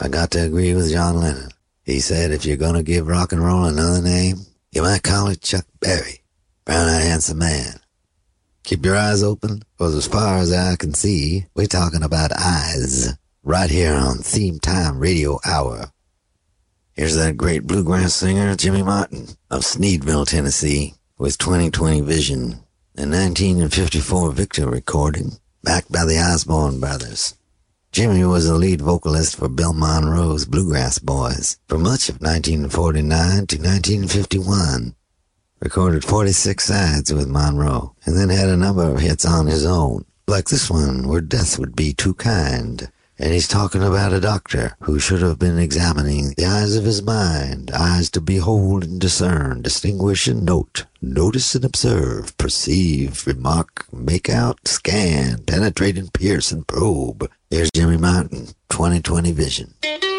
I got to agree with John Lennon. He said if you're gonna give rock and roll another name, you might call it Chuck Berry. Brown-eyed handsome man. Keep your eyes open, because as far as I can see, we're talking about eyes. Right here on Theme Time Radio Hour. Here's that great bluegrass singer, Jimmy Martin, of Sneedville, Tennessee, with 20/20 Vision, a 1954 Victor recording, backed by the Osborne Brothers. Jimmy was the lead vocalist for Bill Monroe's Bluegrass Boys for much of 1949 to 1951. Recorded 46 sides with Monroe, and then had a number of hits on his own, like this one, Where Death Would Be Too Kind. And he's talking about a doctor who should have been examining the eyes of his mind, eyes to behold and discern, distinguish and note, notice and observe, perceive, remark, make out, scan, penetrate and pierce and probe. Here's Jimmy Martin, 20/20 Vision.